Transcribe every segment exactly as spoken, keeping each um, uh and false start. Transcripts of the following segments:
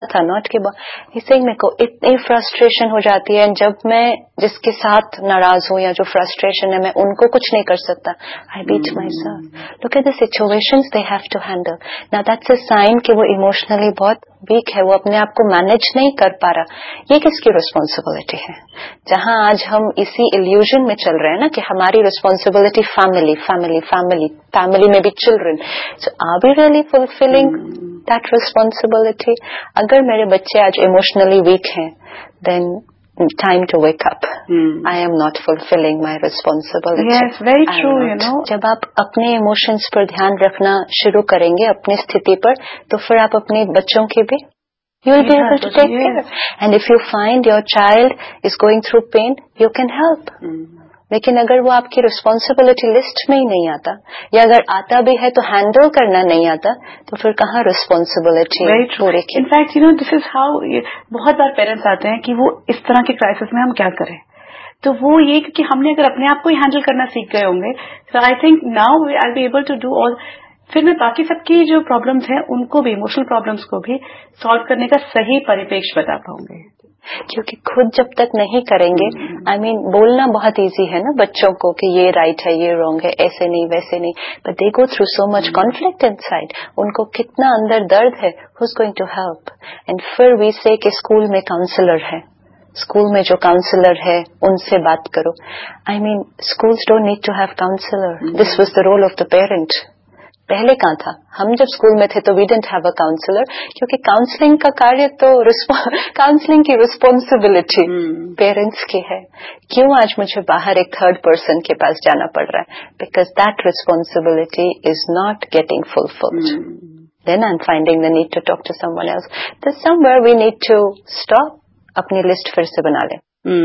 تھا ناٹ کہ میرے کو اتنی فرسٹریشن ہو جاتی ہے جب میں جس کے ساتھ ناراض ہوں یا جو فرسٹریشن ہے میں ان کو کچھ نہیں کر سکتا. آئی bat my self. Look at the situations they have to handle. نا دیٹس اے سائن کہ وہ ایموشنلی بہت ویک ہے, وہ اپنے آپ کو مینج نہیں کر پا رہا. یہ کس کی ریسپانسبلٹی ہے؟ جہاں آج ہم اسی ایلیوژن میں چل رہے ہیں نا کہ ہماری responsibility family family family family میں بھی children. So are we really fulfilling that responsibility? اگر میرے بچے آج ایموشنلی ویک ہیں then time to wake up. I am not fulfilling my responsibility. Yes, very true, you know. جب آپ اپنے ایموشنس پر دھیان رکھنا شروع کریں گے اپنی استھتی پر تو پھر آپ اپنے بچوں کی بھی you will be able to take care. And if you find your child is going through pain, you can help. لیکن اگر وہ آپ کی ریسپانسبلٹی لسٹ میں ہی نہیں آتا یا اگر آتا بھی ہے تو ہینڈل کرنا نہیں آتا تو پھر کہاں ریسپانسبلٹی پوری کی. In fact you know this is how بہت بار پیرنٹس آتے ہیں کہ وہ اس طرح کے کرائسس میں ہم کیا کریں, تو وہ یہ کہ ہم نے اگر اپنے آپ کو ہی ہینڈل کرنا سیکھ گئے ہوں گے تو I think now I be able to do all. پھر میں باقی سب کی جو پرابلمس ہیں ان کو بھی ایموشنل پرابلمس کو بھی سالو کرنے کا صحیح پریپیش بتا پاؤں گے. کیونکہ خود جب تک نہیں کریں گے, آئی مین بولنا بہت ایزی ہے نا بچوں کو کہ یہ رائٹ ہے یہ رانگ ہے ایسے نہیں ویسے نہیں, but they go through so much conflict in side. ان کو کتنا اندر درد ہے, ہو is going to help. And پھر وی سے کہ اسکول میں کاؤنسلر ہے, اسکول میں جو کاؤنسلر ہے ان سے بات کرو. آئی مین schools don't need to have counsellor. This was the role of the parent. پہلے کہاں تھا؟ ہم جب اسکول میں تھے تو we didn't have a counsellor, کیونکہ کاؤنسلنگ کا کاریہ تو کاؤنسلنگ کی ریسپانسبلٹی پیرنٹس کی ہے. کیوں آج مجھے باہر ایک تھرڈ پرسن کے پاس جانا پڑ رہا ہے؟ Because that responsibility is not getting fulfilled. Then I am finding the need to talk to some one else. تو سم where we need to stop, اپنی لسٹ پھر سے بنا لیں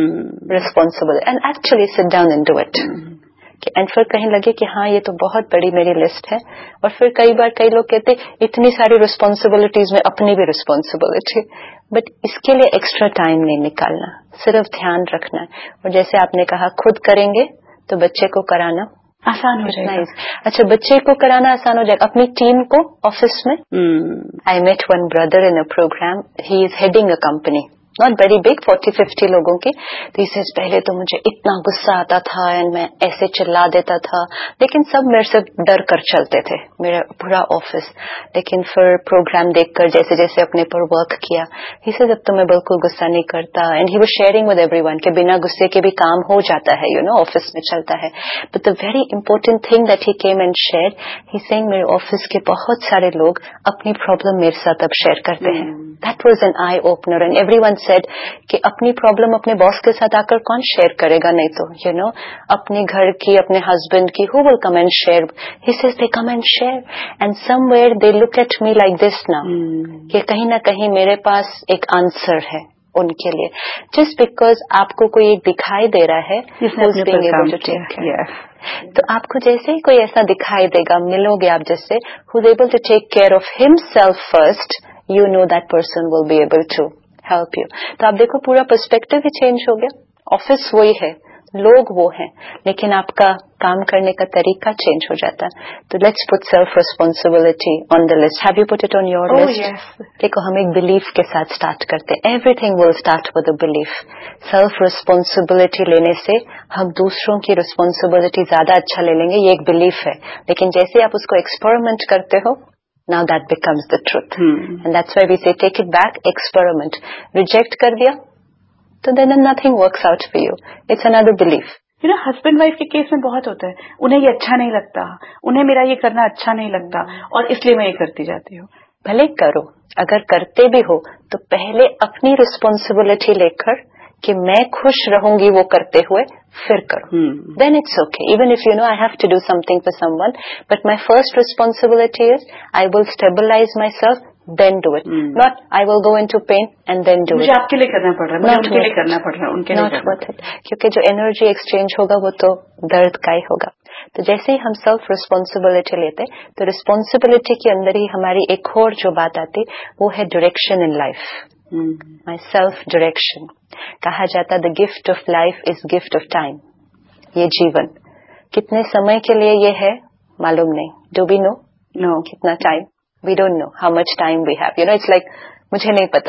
responsible and actually sit down and do it. And پھر کہیں لگے کہ ہاں یہ تو بہت بڑی میری لسٹ ہے. اور پھر کئی بار کئی لوگ کہتے اتنی ساری ریسپانسبلٹیز میں اپنی بھی ریسپانسبلٹی, بٹ اس کے لیے ایکسٹرا ٹائم نہیں نکالنا, صرف دھیان رکھنا ہے. اور جیسے آپ نے کہا خود کریں گے تو بچے کو کرانا آسان ہو جائے گا. اچھا بچے کو کرانا آسان ہو جائے گا. اپنی ٹیم کو آفس میں, آئی meat one brother in a programme, he is heading a company not very big, forty fifty لوگوں کی. تو اس سے پہلے تو مجھے اتنا غصہ آتا تھا اینڈ میں ایسے چلا دیتا تھا, لیکن سب میرے سے ڈر کر چلتے تھے, میرا پورا آفس. لیکن پھر پروگرام دیکھ کر جیسے جیسے اپنے پر ورک کیا, اس سے جب تو میں بالکل غصہ نہیں کرتا. And he was sharing with every one کہ بنا غصے کے بھی کام ہو جاتا ہے, یو نو آفس میں چلتا ہے. But the very important thing that he came and share, ہی سینگ میرے آفس کے بہت سارے لوگ اپنی پرابلم میرے ساتھ اب شیئر کرتے ہیں. That was an eye opener. And every one said کہ اپنی پرابلم اپنے باس کے ساتھ آ کر کون شیئر کرے گا, نہیں تو یو نو اپنے گھر کی اپنے ہسبینڈ کی, ہو ول come and share. He Cs they come and share and some where they look at me like this نا, کہ کہیں نہ کہیں میرے پاس ایک آنسر ہے ان کے لیے, جسٹ بیکاز آپ کو کوئی ایک دکھائی دے رہا ہے. تو آپ کو جیسے ہی کوئی ایسا دکھائی دے گا, ملو گے آپ جس سے who is able to take care of himself first, you know that person will be able to help you. تو آپ دیکھو پورا پرسپیکٹو ہی چینج ہو گیا. آفس وہی ہے, لوگ وہ ہیں, لیکن آپ کا کام کرنے کا طریقہ چینج ہو جاتا ہے. تو let's put self responsibility on the list. Have you put it on your list? دیکھو ہم ایک بلیف کے ساتھ اسٹارٹ کرتے ہیں. Every thing will start with a belief. Self responsibility لینے سے ہم دوسروں کی ریسپانسبلٹی زیادہ اچھا لے لیں گے, یہ ایک بلیف ہے. لیکن جیسے آپ اس کو ایکسپیریمنٹ کرتے ہو, now that becomes the truth. hmm. And that's why we say take it back, experiment. Reject kar diya to then nothing works out for you. It's another belief. You know, husband wife کے case میں بہت ہوتا ہے, انہیں یہ اچھا نہیں لگتا, انہیں میرا یہ کرنا اچھا نہیں لگتا, اور اس لیے میں یہ کرتی جاتی ہوں. بھلے کرو, اگر کرتے بھی ہو تو پہلے اپنی ریسپانسبلٹی لے کر کہ میں خوش رہوں گی وہ کرتے ہوئے, پھر کرو. دین it's okay. Even if you know I have to do some thing for some one, but my first responsibility is I will stabilise my self, then do it. Mm. Not I will go into pain and then do it. مجھے آپ کے لیے کرنا پڑ رہا ہے, مجھے ان کے لیے کرنا پڑ رہا ہے, ان کے لیے not worth it. کیونکہ جو انرجی ایکسچینج ہوگا وہ تو درد کا ہی ہوگا. تو جیسے ہی ہم سیلف ریسپانسبلٹی لیتے تو ریسپانسبلٹی کے اندر ہی ہماری ایک اور جو بات آتی وہ ہے direction in life. My self direction. کہا جاتا the gift of life is gift of time. یہ جیون کتنے سمے کے لیے یہ ہے معلوم نہیں. ڈو وی نو؟ نو. کتنا time? We don't know how much time we have. You know, it's like مجھے نہیں پتا